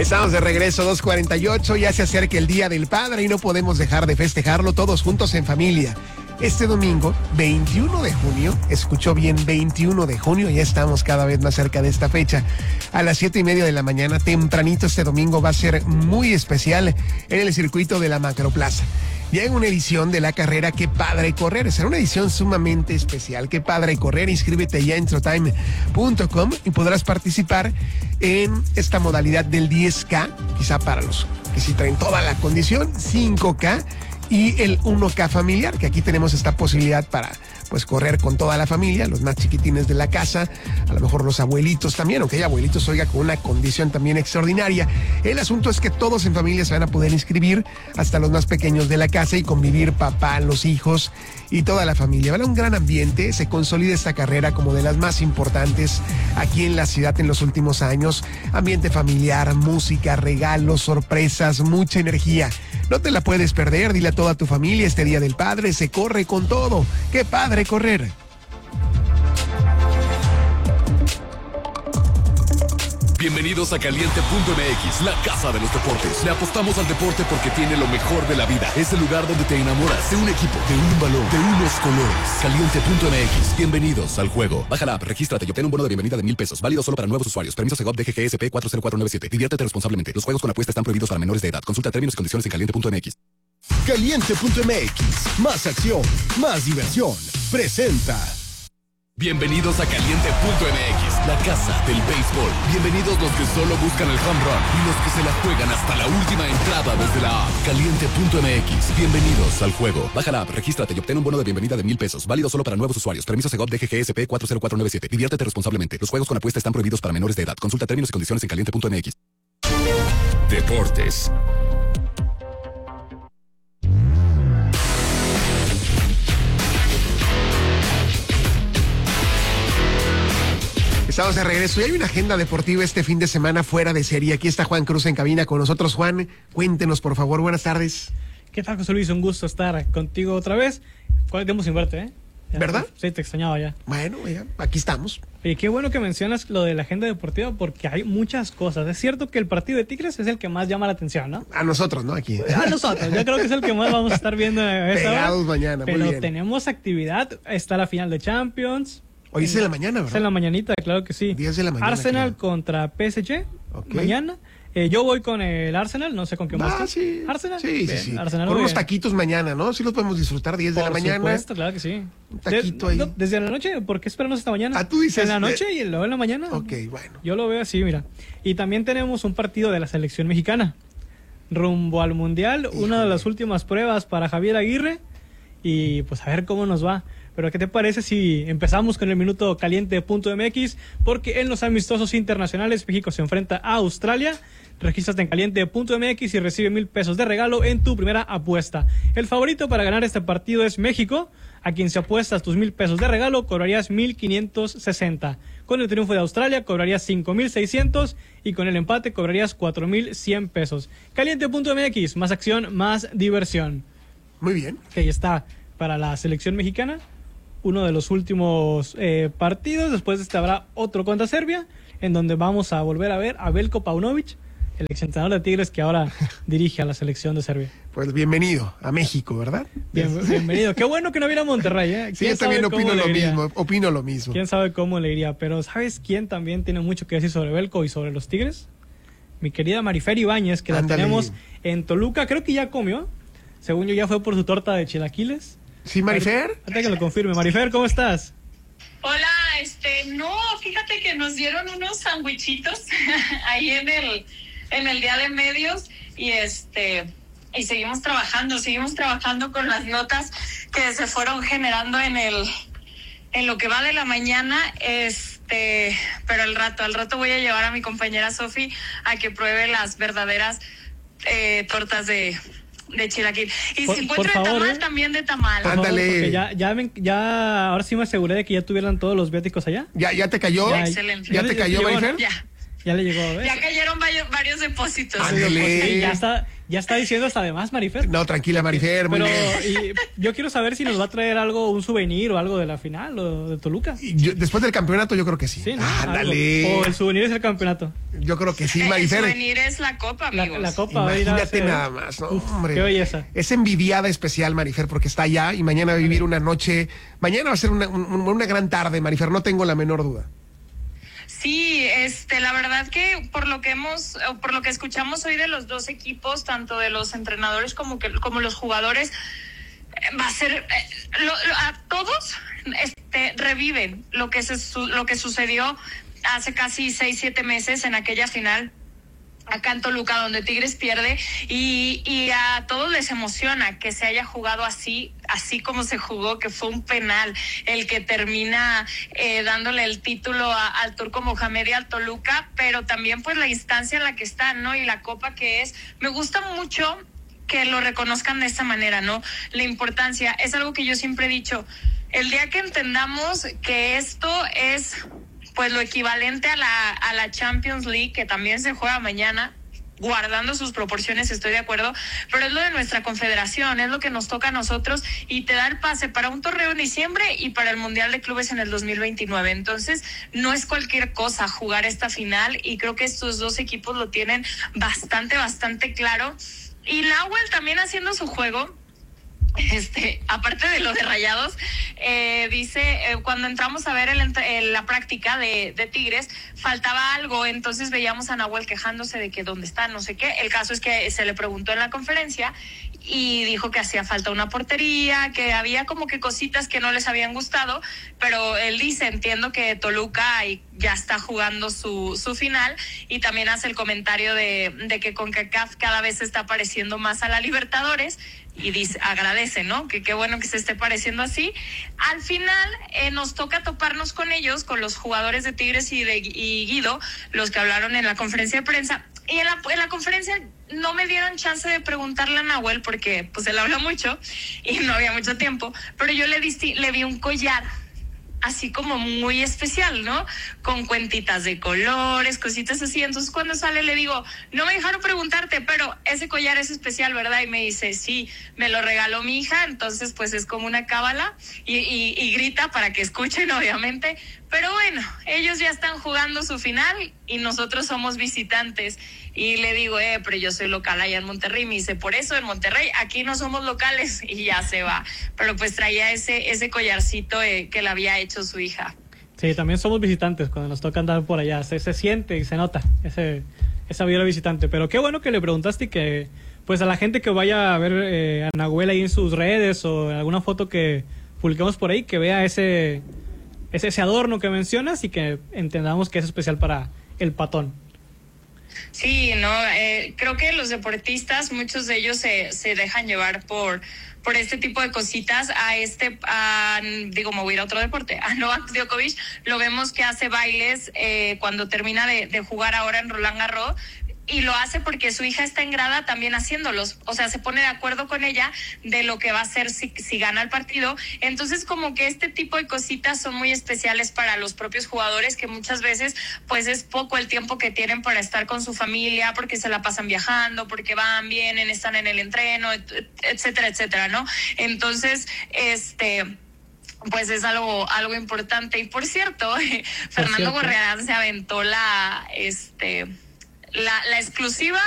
Estamos de regreso, 2:48, ya se acerca el Día del Padre y no podemos dejar de festejarlo todos juntos en familia. Este domingo, 21 de junio, escuchó bien, 21 de junio, ya estamos cada vez más cerca de esta fecha. A las 7:30 de la mañana, tempranito este domingo, va a ser muy especial en el circuito de la Macroplaza. Ya en una edición de la carrera Qué Padre Correr. Será una edición sumamente especial. Qué Padre Correr. Inscríbete ya en trotime.com y podrás participar en esta modalidad del 10K, quizá para los que sí traen toda la condición, 5K y el 1K familiar, que aquí tenemos esta posibilidad para pues correr con toda la familia, los más chiquitines de la casa, a lo mejor los abuelitos también, aunque hay abuelitos, oiga, con una condición también extraordinaria. El asunto es que todos en familia se van a poder inscribir, hasta los más pequeños de la casa, y convivir papá, los hijos y toda la familia. Habrá un gran ambiente, se consolida esta carrera como de las más importantes aquí en la ciudad en los últimos años. Ambiente familiar, música, regalos, sorpresas, mucha energía. No te la puedes perder, dile a toda tu familia, este Día del Padre se corre con todo. ¡Qué padre correr! Bienvenidos a Caliente.mx, la casa de los deportes. Le apostamos al deporte porque tiene lo mejor de la vida. Es el lugar donde te enamoras de un equipo, de un balón, de unos colores. Caliente.mx, bienvenidos al juego. Baja la app, regístrate y obtén un bono de bienvenida de $1,000. Válido solo para nuevos usuarios. Permiso Segov DGGSP 40497. Diviértete responsablemente. Los juegos con apuesta están prohibidos para menores de edad. Consulta términos y condiciones en Caliente.mx. Caliente.mx, más acción, más diversión. Presenta. Bienvenidos a Caliente.mx, la casa del béisbol. Bienvenidos los que solo buscan el home run y los que se la juegan hasta la última entrada desde la app. Caliente.mx, bienvenidos al juego. Baja la app, regístrate y obtén un bono de bienvenida de $1,000. Válido solo para nuevos usuarios. Permiso Segov DGGSP 40497. Diviértete responsablemente. Los juegos con apuesta están prohibidos para menores de edad. Consulta términos y condiciones en Caliente.mx. Deportes. Estamos de regreso y hay una agenda deportiva este fin de semana fuera de serie. Aquí está Juan Cruz en cabina con nosotros. Juan, cuéntenos por favor, buenas tardes. ¿Qué tal, José Luis? Un gusto estar contigo otra vez. ¿Cuál tiempo sin verte, eh? Ya, ¿verdad? Sí, te extrañaba ya. Bueno, ya, aquí estamos. Y qué bueno que mencionas lo de la agenda deportiva porque hay muchas cosas. Es cierto que el partido de Tigres es el que más llama la atención, ¿no? A nosotros, ¿no? Aquí. A nosotros. Yo creo que es el que más vamos a estar viendo a esta hora. Pegados mañana, muy bien. Pero tenemos actividad. Está la final de Champions. Hoy es en la mañana, ¿verdad? Es en la mañanita, claro que sí. 10 de la mañana. Arsenal contra PSG, okay. Mañana. Yo voy con el Arsenal, no sé con qué más. Sí. ¿Arsenal? Sí, bien, sí. Arsenal con unos unos taquitos mañana, ¿no? Sí los podemos disfrutar 10 de la mañana. Por supuesto, claro que sí. Un taquito ahí. Desde la noche, ¿por qué esperamos hasta mañana? Ah, tú dices. En la noche y luego en la mañana. Ok, bueno. Yo lo veo así, mira. Y también tenemos un partido de la selección mexicana. Rumbo al Mundial, una de las últimas pruebas para Javier Aguirre. Y pues a ver cómo nos va. Pero ¿qué te parece si empezamos con el minuto Caliente.mx? Porque en los amistosos internacionales México se enfrenta a Australia. Regístrate en Caliente.mx y recibe $1,000 de regalo en tu primera apuesta. El favorito para ganar este partido es México. A quien se apuestas tus $1,000 de regalo cobrarías 1,560. Con el triunfo de Australia cobrarías 5,600 y con el empate cobrarías 4,100 pesos. Caliente.mx, más acción, más diversión. Muy bien. Que ahí está para la selección mexicana. Uno de los últimos partidos. Después de este habrá otro contra Serbia, en donde vamos a volver a ver a Veljko Paunovic, el exentrenador de Tigres que ahora dirige a la selección de Serbia. Pues bienvenido a México, ¿verdad? Bienvenido. Qué bueno que no viera Monterrey, ¿eh? Sí, yo también opino lo mismo. ¿Quién sabe cómo le iría? Pero ¿sabes quién también tiene mucho que decir sobre Veljko y sobre los Tigres? Mi querida Marifer Ibáñez, que la tenemos en Toluca. Creo que ya comió. Según yo, ya fue por su torta de chilaquiles. ¿Sí, Marifer? Hasta que lo confirme. Marifer, ¿cómo estás? Hola, no, fíjate que nos dieron unos sandwichitos ahí en el Día de Medios y y seguimos trabajando con las notas que se fueron generando en lo que va de la mañana, pero al rato voy a llevar a mi compañera Sofi a que pruebe las verdaderas tortas de chilaquil. Y si encuentro de tamal, también de tamal. Ándale. Ya, ahora sí me aseguré de que ya tuvieran todos los viáticos allá. ¿Ya te cayó? Excelente. ¿Ya te cayó, Marifer? Ya. Ya le llegó, ¿ves? Ya cayeron varios depósitos. Ándale. Y ya está diciendo hasta de más, Marifer. No, tranquila, Marifer, muy Pero bien. y yo quiero saber si nos va a traer algo, un souvenir o algo de la final o de Toluca. Después del campeonato yo creo que sí. Sí, ¿no? Ándale. Algo. O el souvenir es el campeonato. Yo creo que sí, El Marifer. souvenir es la copa, amigos. La copa va a ir a Imagínate hacer- nada más, ¿no? Uf, Hombre. qué belleza. Es envidiada especial, Marifer, porque está allá y mañana va a vivir una noche. Mañana va a ser una gran tarde, Marifer, no tengo la menor duda. Sí, la verdad que por lo que escuchamos hoy de los dos equipos, tanto de los entrenadores como los jugadores, va a ser a todos reviven lo que sucedió hace casi 6-7 meses en aquella final acá en Toluca, donde Tigres pierde, y a todos les emociona que se haya jugado así como se jugó, que fue un penal el que termina dándole el título al Turco Mohamed y al Toluca, pero también pues la instancia en la que están, ¿no? Y la copa que es. Me gusta mucho que lo reconozcan de esta manera, ¿no? La importancia, es algo que yo siempre he dicho, el día que entendamos que esto es pues lo equivalente a la Champions League, que también se juega mañana, guardando sus proporciones, estoy de acuerdo, pero es lo de nuestra confederación, es lo que nos toca a nosotros y te da el pase para un torneo en diciembre y para el Mundial de Clubes en el 2029. Entonces, no es cualquier cosa jugar esta final y creo que estos dos equipos lo tienen bastante claro. Y Nahuel también haciendo su juego. Aparte de lo de Rayados, dice, cuando entramos a ver la práctica de Tigres, faltaba algo, entonces veíamos a Nahuel quejándose de que dónde está, no sé qué. El caso es que se le preguntó en la conferencia y dijo que hacía falta una portería, que había como que cositas que no les habían gustado, pero él dice, entiendo que Toluca ya está jugando su final, y también hace el comentario de que CONCACAF cada vez se está pareciendo más a la Libertadores, y dice, agradece, ¿no? Que qué bueno que se esté pareciendo así. Al final nos toca toparnos con ellos, con los jugadores de Tigres y Guido, los que hablaron en la conferencia de prensa. Y en la conferencia no me dieron chance de preguntarle a Nahuel porque pues él habla mucho y no había mucho tiempo, pero yo le vi un collar así como muy especial, ¿no? Con cuentitas de colores, cositas así. Entonces cuando sale le digo, no me dejaron preguntarte, pero ese collar es especial, ¿verdad? Y me dice, sí, me lo regaló mi hija, entonces pues es como una cábala, y grita para que escuchen, obviamente. Pero bueno, ellos ya están jugando su final y nosotros somos visitantes. Y le digo, pero yo soy local allá en Monterrey. Me dice, por eso en Monterrey, aquí no somos locales, y ya se va. Pero pues traía ese collarcito que le había hecho su hija. Sí, también somos visitantes cuando nos toca andar por allá. Se siente y se nota esa vibra visitante. Pero qué bueno que le preguntaste y que pues a la gente que vaya a ver a Nahuel ahí en sus redes o en alguna foto que publiquemos por ahí, que vea ese adorno que mencionas y que entendamos que es especial para el patón. Sí, no, creo que los deportistas, muchos de ellos se dejan llevar por este tipo de cositas. Me voy a ir a otro deporte. A Novak Djokovic lo vemos que hace bailes cuando termina de jugar ahora en Roland Garros, y lo hace porque su hija está en grada también haciéndolos, o sea, se pone de acuerdo con ella de lo que va a hacer si gana el partido. Entonces como que este tipo de cositas son muy especiales para los propios jugadores, que muchas veces pues es poco el tiempo que tienen para estar con su familia, porque se la pasan viajando, porque van, vienen, están en el entreno, etcétera, ¿no? Entonces, pues es algo importante. Y por cierto, Fernando Gorriarán se aventó la exclusiva